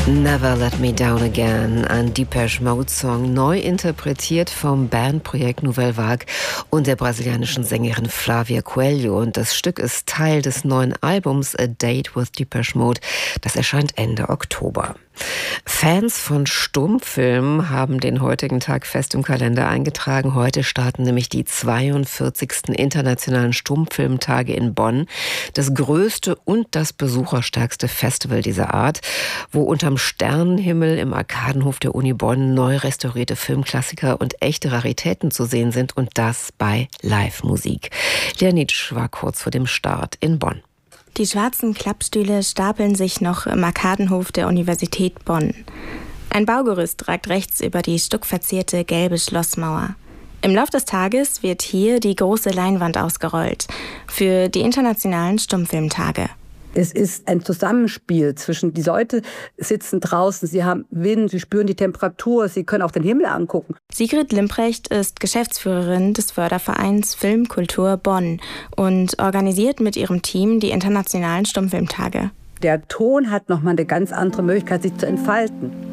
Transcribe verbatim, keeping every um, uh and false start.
Never Let Me Down Again, ein Depeche Mode-Song, neu interpretiert vom Bandprojekt Nouvelle Vague und der brasilianischen Sängerin Flávia Coelho. Und das Stück ist Teil des neuen Albums A Date with Depeche Mode. Das erscheint Ende Oktober. Fans von Stummfilmen haben den heutigen Tag fest im Kalender eingetragen. Heute starten nämlich die zweiundvierzigsten Internationalen Stummfilmtage in Bonn. Das größte und das besucherstärkste Festival dieser Art, wo unterm Sternenhimmel im Arkadenhof der Uni Bonn neu restaurierte Filmklassiker und echte Raritäten zu sehen sind, und das bei Live-Musik. Leonitsch war kurz vor dem Start in Bonn. Die schwarzen Klappstühle stapeln sich noch im Arkadenhof der Universität Bonn. Ein Baugerüst ragt rechts über die stuckverzierte gelbe Schlossmauer. Im Lauf des Tages wird hier die große Leinwand ausgerollt für die Internationalen Stummfilmtage. Es ist ein Zusammenspiel zwischen, die Leute sitzen draußen, sie haben Wind, sie spüren die Temperatur, sie können auch den Himmel angucken. Sigrid Limprecht ist Geschäftsführerin des Fördervereins Filmkultur Bonn und organisiert mit ihrem Team die Internationalen Stummfilmtage. Der Ton hat nochmal eine ganz andere Möglichkeit, sich zu entfalten.